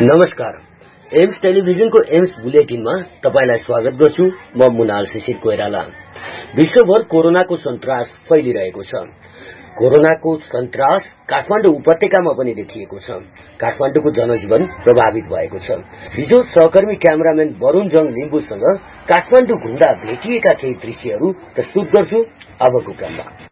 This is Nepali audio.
नमस्कार। एम्स टेलिभिजनको एम्स बुलेटिनमा तपाईलाई स्वागत गर्छु। म मुनाल शिशिर कोइराला। विश्वभर कोरोनाको सन्तास फैलिरहेको छ। कोरोनाको सन्तास काठमाडौँ उपत्यकामा पनि देखिएको छ। काठमाडौँको जनजीवन प्रभावित भएको छ। हिजो सहकर्मी क्यामेराम्यान वरुण जङ लिम्बुसँग काठमाडौँ घुम्दा भेटिएका केही दृश्यहरू प्रस्तुत गर्छु अबको क्रममा।